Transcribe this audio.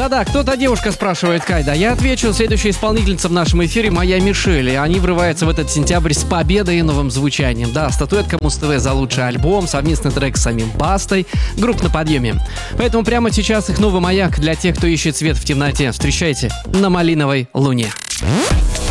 Да-да, кто-то девушка спрашивает, Кай, да. Я отвечу, следующая исполнительница в нашем эфире моя Мишель. И они врываются в этот сентябрь с победой и новым звучанием. Да, статуэтка Муз-ТВ за лучший альбом, совместный трек с самим Бастой, групп на подъеме. Поэтому прямо сейчас их новый маяк для тех, кто ищет свет в темноте. Встречайте на малиновой луне.